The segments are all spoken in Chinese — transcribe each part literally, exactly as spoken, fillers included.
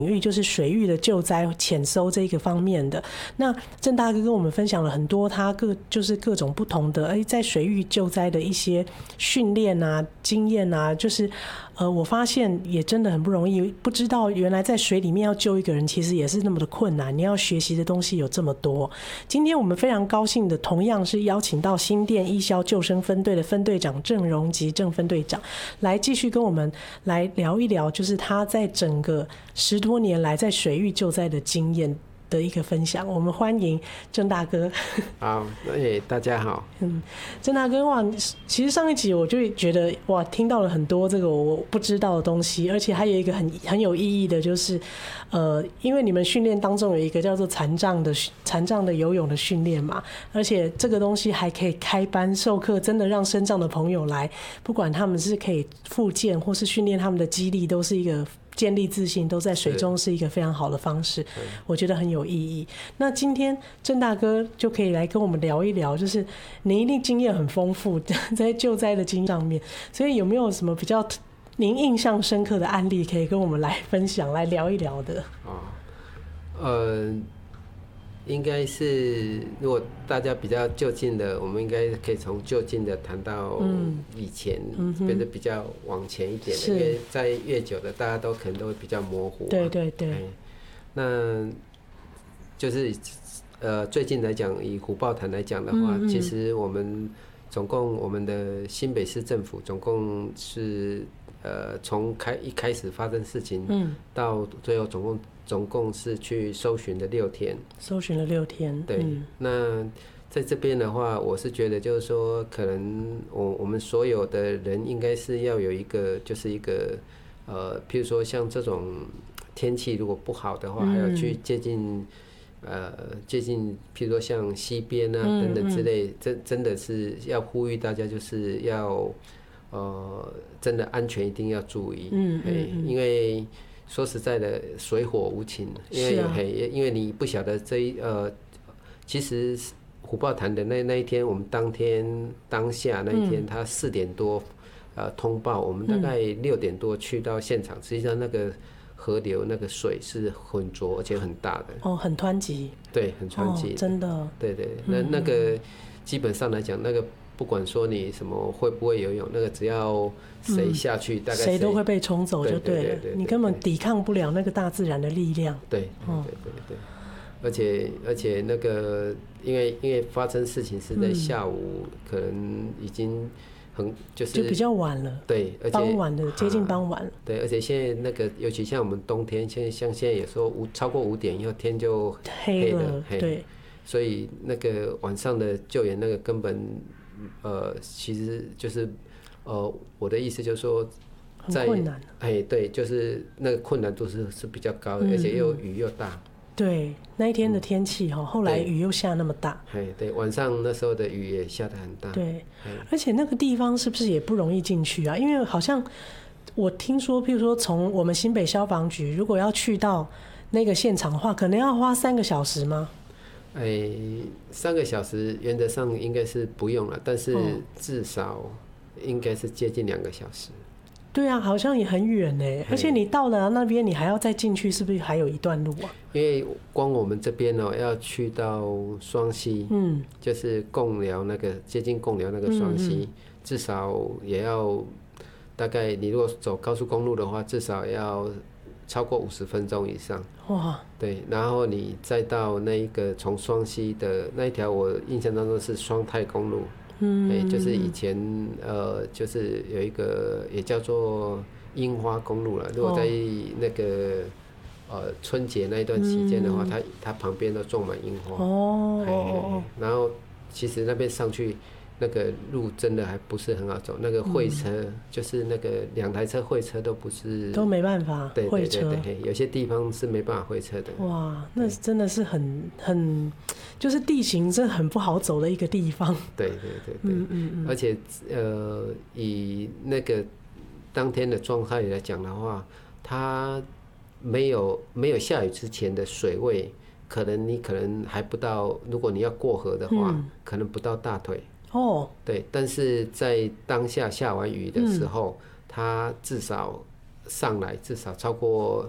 域，就是水域的救灾潜搜这个方面的。那郑大哥跟我们分享了很多他各就是各种不同的哎，在水域救灾的一些训练啊、经验啊，就是呃，我发现也真的很不容易，不知道原来在水里面要救一个人，其实也是那么的困难，你要学习的东西有这么多。今天我们非常高兴的，同样是邀请到新店义消救生分队的分队长郑荣吉郑分队长来继续跟我们来聊一聊，就是他在整个十多年来在水域救灾的经验的一个分享。我们欢迎郑大哥。 好，哎，大家好。 嗯，郑大哥，哇，其实上一集我就觉得哇，听到了很多这个我不知道的东西，而且还有一个很很有意义的，就是呃，因为你们训练当中有一个叫做残障的残障的游泳的训练嘛，而且这个东西还可以开班授课，真的让身障的朋友来，不管他们是可以复健或是训练他们的肌力，都是一个建立自信，都在水中是一个非常好的方式，我觉得很有意义。那今天郑大哥就可以来跟我们聊一聊，就是您一定经验很丰富，在救灾的经验上面，所以有没有什么比较您印象深刻的案例可以跟我们来分享、来聊一聊的？ 哦，呃，应该是如果大家比较就近的，我们应该可以从就近的谈到以前，嗯、变得比较往前一点的，因为在越久的，大家都可能都会比较模糊、啊。对对对。那就是呃，最近来讲，以虎豹潭来讲的话，嗯嗯其实我们总共我们的新北市政府总共是呃，从开一开始发生事情，嗯，到最后总共。总共是去搜寻了六天， 搜寻了六天。 对，嗯、那在这边的话，我是觉得就是说，可能我我们所有的人应该是要有一个，就是一个呃，譬如说像这种天气如果不好的话，嗯、还要去接近呃接近，譬如说像溪边啊、嗯、等等之类，真真的是要呼吁大家，就是要呃真的安全一定要注意，嗯嗯嗯因为。说实在的，水火无情，因为、啊、因为你不晓得这一呃，其实虎豹潭的那那一天，我们当天当下那一天，他四点多呃通报，我们大概六点多去到现场，实际上那个河流那个水是浑浊而且很大的， 哦，很湍急， 对，很湍急、哦， 真的， 对对，那那个基本上来讲，那个不管说你什么会不会游泳，那个只要。谁下去，大概谁都会被冲走，就对了。你根本抵抗不了那个大自然的力量。 对，对对对对。而且而且那个，因为因为发生事情是在下午，可能已经很就是就比较晚了。 对，而且傍晚的接近傍晚了。 对，而且现在那个，尤其像我们冬天，现在像现在有时候五超过五点以后天就黑了，对。所以那个晚上的救援，那个根本呃，其实就是。呃，我的意思就是说， 在很困难。 哎，对，就是那个困难度是是比较高的，嗯、而且又雨又大。 对，那一天的天气哈，嗯、后来雨又下那么大。 哎，对，晚上那时候的雨也下得很大。 对，而且那个地方是不是也不容易进去啊？因为好像我听说，譬如说从我们新北消防局，如果要去到那个现场的话，可能要花三个小时吗？ 哎，三个小时原则上应该是不用了，但是至少。应该是接近两个小时。 对啊，好像也很远呢。而且你到了那边，你还要再进去，是不是还有一段路啊？ 因为光我们这边哦，要去到双溪，嗯，就是贡寮那个接近贡寮那个双溪，嗯嗯至少也要大概你如果走高速公路的话，至少要超过五十分钟以上。哇！对，然后你再到那一个从双溪的那一条，我印象当中是双泰公路。嗯、欸，就是以前呃，就是有一个也叫做樱花公路了。如果在那个、哦、呃春节那一段期间的话，嗯、它它旁边都种满樱花。哦哦哦。然后其实那边上去那个路真的还不是很好走，那个会车、嗯、就是那个两台车会车都不是都没办法对会车， 对对对，有些地方是没办法会车的。 哇，那真的是很很就是地形真的很不好走的一个地方。 对对对对，嗯嗯嗯，而且呃以那个当天的状态来讲的话，它没有没有下雨之前的水位，可能你可能还不到，如果你要过河的话，嗯、可能不到大腿。哦，对，但是在当下下完雨的时候，嗯、它至少上来至少超过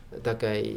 大概